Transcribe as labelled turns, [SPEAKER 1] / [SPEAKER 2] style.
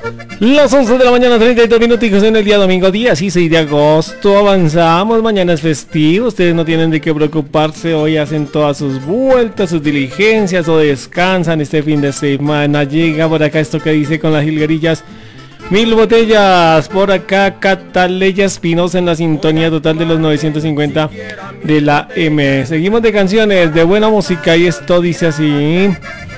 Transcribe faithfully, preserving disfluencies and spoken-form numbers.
[SPEAKER 1] Las once de la mañana, treinta y dos minutos en el día domingo, día seis de agosto. Avanzamos, mañana es festivo. Ustedes no tienen de qué preocuparse. Hoy hacen todas sus vueltas, sus diligencias o descansan este fin de semana. Llega por acá esto que dice con las jilguerillas. Mil botellas por acá, Cataleya Espinosa en la sintonía total de los novecientos cincuenta de la M. Seguimos de canciones, de buena música y esto dice así.